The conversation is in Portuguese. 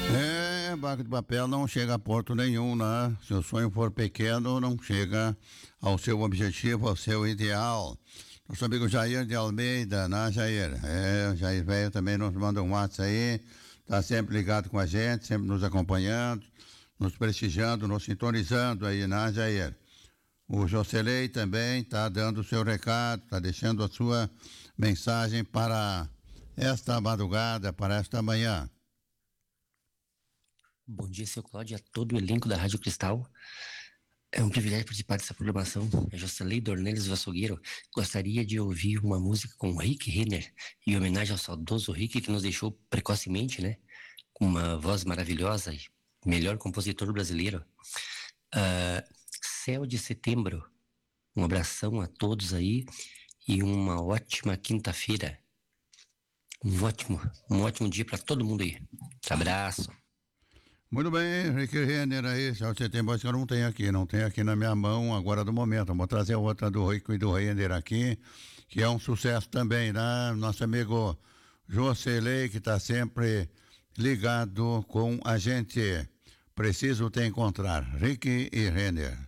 Barco de papel não chega a porto nenhum, né? Se o sonho for pequeno, não chega ao seu objetivo, ao seu ideal. Nosso amigo Jair de Almeida, né, Jair? O Jair velho também nos manda um WhatsApp aí, tá sempre ligado com a gente, sempre nos acompanhando, nos prestigiando, nos sintonizando aí, né, Jair? O Jocelei também tá dando o seu recado, tá deixando a sua mensagem para esta madrugada, para esta manhã. Bom dia, seu Cláudio, a todo o elenco da Rádio Cristal. É um privilégio participar dessa programação. É Jocelyn Dornelles Vassogueiro. Gostaria de ouvir uma música com Rick Renner, em homenagem ao saudoso Rick, que nos deixou precocemente, né? Com uma voz maravilhosa e melhor compositor brasileiro. Céu de Setembro. Um abração a todos aí e uma ótima quinta-feira. Um ótimo dia para todo mundo aí. Abraço. Muito bem, Rick Renner aí, você tem voz que eu não tenho aqui na minha mão agora do momento. Vou trazer outra do Rick e do Renner aqui, que é um sucesso também, né? Nosso amigo Jocelei, que está sempre ligado com a gente. Preciso te encontrar, Rick e Renner.